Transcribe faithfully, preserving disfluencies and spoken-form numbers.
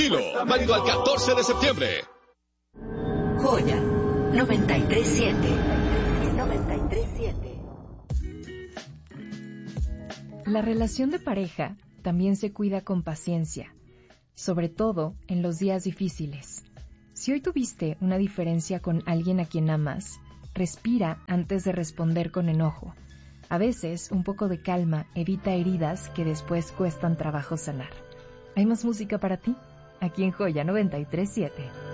Válido al catorce de septiembre. Joya noventa y tres siete. noventa y tres siete. La relación de pareja también se cuida con paciencia, sobre todo en los días difíciles. Si hoy tuviste una diferencia con alguien a quien amas, respira antes de responder con enojo. A veces, un poco de calma evita heridas que después cuestan trabajo sanar. ¿Hay más música para ti? Aquí en Joya noventa y tres siete.